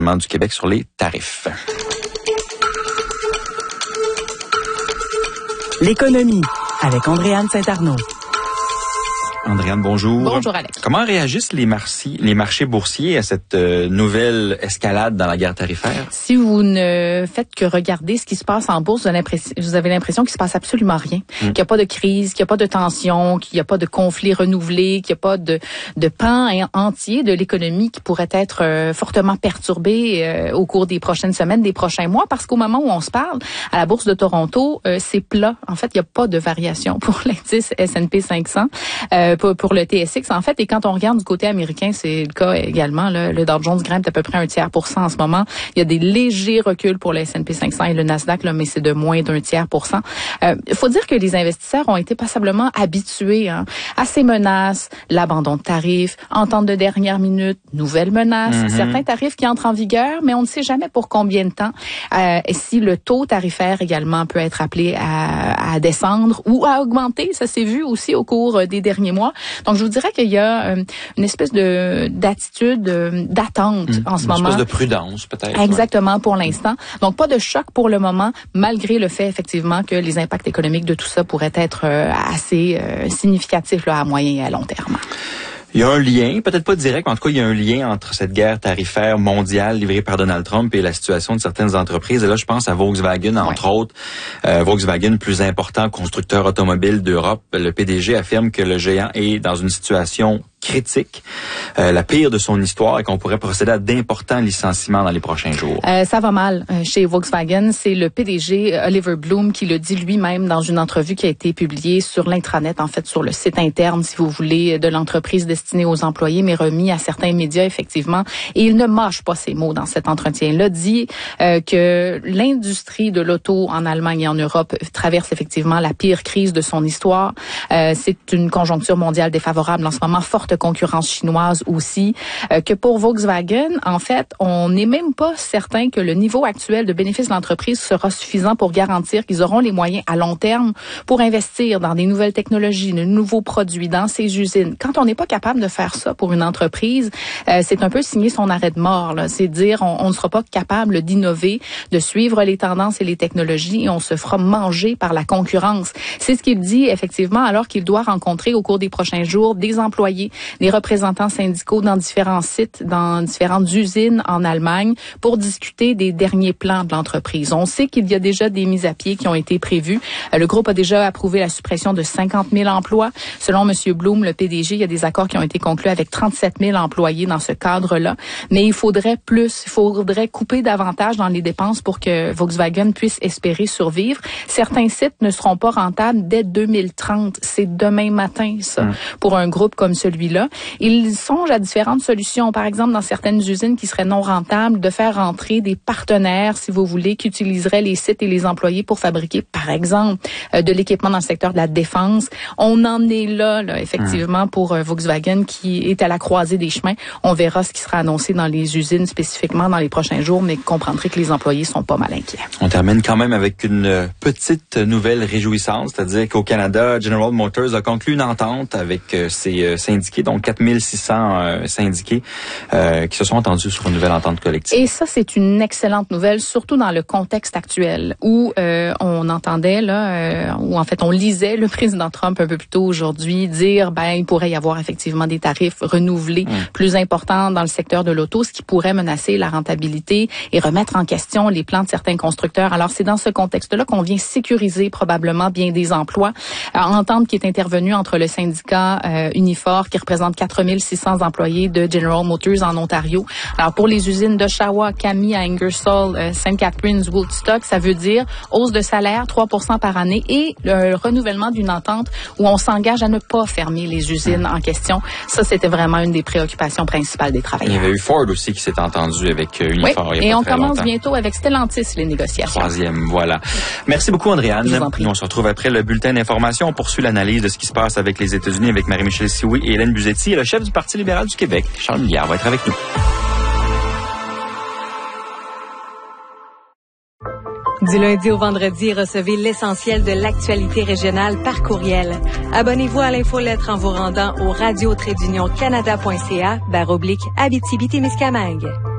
du Québec sur les tarifs. L'économie avec Andréane Saint-Arnaud. Andréane, bonjour. Bonjour, Alex. Comment réagissent les marchés boursiers à cette nouvelle escalade dans la guerre tarifaire? Si vous ne faites que regarder ce qui se passe en bourse, vous avez l'impression qu'il se passe absolument rien. Qu'il n'y a pas de crise, qu'il n'y a pas de tension, qu'il n'y a pas de conflit renouvelé, qu'il n'y a pas de pan entier de l'économie qui pourrait être fortement perturbé au cours des prochaines semaines, des prochains mois, parce qu'au moment où on se parle, à la bourse de Toronto, c'est plat. En fait, il n'y a pas de variation pour l'indice S&P 500. Pour le TSX, en fait, et quand on regarde du côté américain, c'est le cas également. Là, le Dow Jones grimpe à peu près 0,1% en ce moment. Il y a des légers reculs pour le S&P 500 et le Nasdaq, là, mais c'est de moins d'0,1%. Il faut dire que les investisseurs ont été passablement habitués à ces menaces, l'abandon de tarifs, entente de dernière minute, nouvelles menaces, certains tarifs qui entrent en vigueur, mais on ne sait jamais pour combien de temps. Et si le taux tarifaire également peut être appelé à descendre ou à augmenter, ça s'est vu aussi au cours des derniers mois. Donc, je vous dirais qu'il y a une espèce d'attitude, d'attente en ce moment. Une espèce de prudence, peut-être. Exactement, pour l'instant. Donc, pas de choc pour le moment, malgré le fait, effectivement, que les impacts économiques de tout ça pourraient être assez significatifs là, à moyen et à long terme. Il y a un lien, peut-être pas direct, mais en tout cas, il y a un lien entre cette guerre tarifaire mondiale livrée par Donald Trump et la situation de certaines entreprises. Et là, je pense à Volkswagen, entre autres. Volkswagen, plus important constructeur automobile d'Europe. Le PDG affirme que le géant est dans une situation critique, la pire de son histoire, et qu'on pourrait procéder à d'importants licenciements dans les prochains jours. Ça va mal chez Volkswagen. C'est le PDG Oliver Blume qui le dit lui-même dans une entrevue qui a été publiée sur l'intranet, en fait, sur le site interne, si vous voulez, de l'entreprise destinée aux employés, mais remis à certains médias, effectivement. Et il ne mâche pas ses mots dans cet entretien-là. Dit que l'industrie de l'auto en Allemagne et en Europe traverse effectivement la pire crise de son histoire. C'est une conjoncture mondiale défavorable en ce moment, forte concurrence chinoise aussi, que pour Volkswagen, en fait, on n'est même pas certain que le niveau actuel de bénéfices de l'entreprise sera suffisant pour garantir qu'ils auront les moyens à long terme pour investir dans des nouvelles technologies, de nouveaux produits, dans ces usines. Quand on n'est pas capable de faire ça pour une entreprise, c'est un peu signer son arrêt de mort, là. C'est dire on ne sera pas capable d'innover, de suivre les tendances et les technologies, et on se fera manger par la concurrence. C'est ce qu'il dit, effectivement, alors qu'il doit rencontrer au cours des prochains jours des employés, des représentants syndicaux dans différents sites, dans différentes usines en Allemagne pour discuter des derniers plans de l'entreprise. On sait qu'il y a déjà des mises à pied qui ont été prévues. Le groupe a déjà approuvé la suppression de 50 000 emplois. Selon M. Blum, le PDG, il y a des accords qui ont été conclus avec 37 000 employés dans ce cadre-là. Mais il faudrait plus, il faudrait couper davantage dans les dépenses pour que Volkswagen puisse espérer survivre. Certains sites ne seront pas rentables dès 2030. C'est demain matin, ça, pour un groupe comme celui-là. Ils songent à différentes solutions. Par exemple, dans certaines usines qui seraient non rentables, de faire rentrer des partenaires, si vous voulez, qui utiliseraient les sites et les employés pour fabriquer, par exemple, de l'équipement dans le secteur de la défense. On en est là, effectivement, pour Volkswagen qui est à la croisée des chemins. On verra ce qui sera annoncé dans les usines spécifiquement dans les prochains jours, mais comprendrez que les employés sont pas mal inquiets. On termine quand même avec une petite nouvelle réjouissante, c'est-à-dire qu'au Canada, General Motors a conclu une entente avec ses syndiqués, donc 4600 syndiqués qui se sont entendus sur une nouvelle entente collective. Et ça, c'est une excellente nouvelle, surtout dans le contexte actuel où on entendait, où en fait on lisait le président Trump un peu plus tôt aujourd'hui dire, il pourrait y avoir effectivement des tarifs renouvelés plus importants dans le secteur de l'auto, ce qui pourrait menacer la rentabilité et remettre en question les plans de certains constructeurs. Alors, c'est dans ce contexte-là qu'on vient sécuriser probablement bien des emplois. Entente qui est intervenue entre le syndicat Unifor, qui représente 4600 employés de General Motors en Ontario. Alors, pour les usines d'Oshawa, Kami, à Ingersoll, St. Catharines, Woodstock, ça veut dire hausse de salaire 3% par année et le renouvellement d'une entente où on s'engage à ne pas fermer les usines en question. Ça, c'était vraiment une des préoccupations principales des travailleurs. Il y avait eu Ford aussi qui s'est entendu avec Unifor. Oui, et on commence bientôt avec Stellantis les négociations. Troisième, voilà. Merci beaucoup, Andréane. On se retrouve après le bulletin d'information. On poursuit l'analyse de ce qui se passe avec les États-Unis avec Marie-Michel Sioui et Hélène Buzetti. Et le chef du Parti libéral du Québec, Charles Milliard, va être avec nous. Du lundi au vendredi, recevez l'essentiel de l'actualité régionale par courriel. Abonnez-vous à l'infolettre en vous rendant au radio-canada.ca/Abitibi-Témiscamingue.